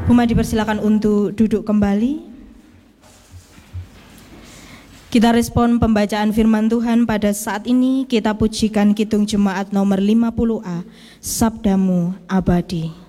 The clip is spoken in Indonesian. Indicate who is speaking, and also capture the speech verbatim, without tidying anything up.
Speaker 1: Buma dipersilakan untuk duduk kembali. Kita respon pembacaan firman Tuhan pada saat ini. Kita pujikan Kidung Jemaat nomor lima puluh A, Sabdamu Abadi.